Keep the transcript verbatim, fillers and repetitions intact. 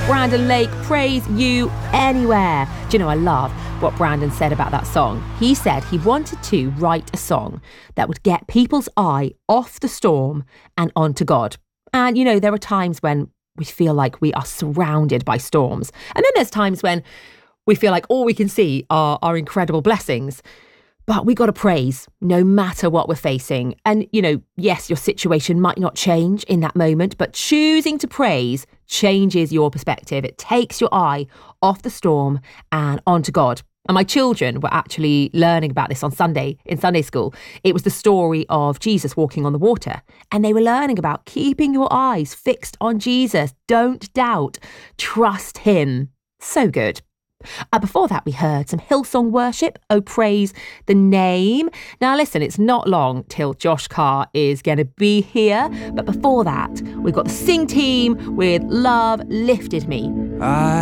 Brandon Lake, Praise You Anywhere. Do you know, I love what Brandon said about that song. He said he wanted to write a song that would get people's eye off the storm and onto God. And, you know, there are times when we feel like we are surrounded by storms. And then there's times when we feel like all we can see are our incredible blessings. But we got to praise no matter what we're facing. And, you know, yes, your situation might not change in that moment, but choosing to praise changes your perspective. It takes your eye off the storm and onto God. And my children were actually learning about this on Sunday in Sunday school. It was the story of Jesus walking on the water. And they were learning about keeping your eyes fixed on Jesus. Don't doubt. Trust him. So good. Uh, before that, we heard some Hillsong worship, Oh Praise the Name. Now listen, it's not long till Josh Carr is going to be here. But before that, we've got the Sing team with Love Lifted Me. I